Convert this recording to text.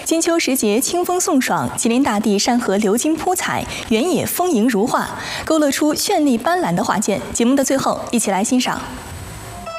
金秋时节，清风送爽，吉林大地山河流金铺彩，原野丰盈如画，勾勒出绚丽斑斓的画卷。节目的最后，一起来欣赏。